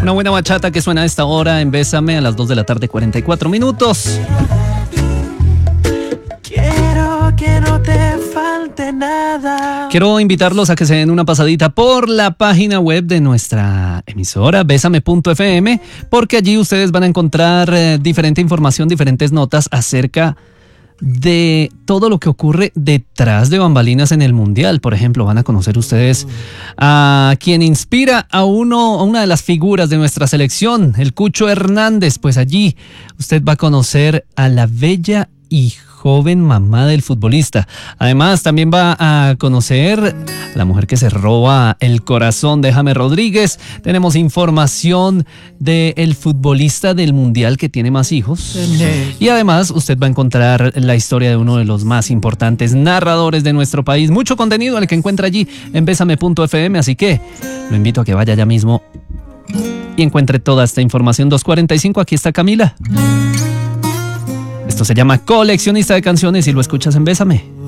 Una buena bachata que suena a esta hora en Bésame a las 2 de la tarde, 44 minutos. Quiero que no te falte nada. Quiero invitarlos a que se den una pasadita por la página web de nuestra emisora, besame.fm, porque allí ustedes van a encontrar diferente información, diferentes notas acerca de todo lo que ocurre detrás de bambalinas en el Mundial. Por ejemplo, van a conocer ustedes a quien inspira a una de las figuras de nuestra selección, el Cucho Hernández. Pues allí usted va a conocer a la bella y joven mamá del futbolista. Además, también va a conocer a la mujer que se roba el corazón de James Rodríguez. Tenemos información del futbolista del Mundial que tiene más hijos. Y además, usted va a encontrar la historia de uno de los más importantes narradores de nuestro país. Mucho contenido el que encuentra allí en besame.fm. Así que lo invito a que vaya ya mismo y encuentre toda esta información. 2:45, aquí está Camila. Esto se llama Coleccionista de Canciones y lo escuchas en Bésame.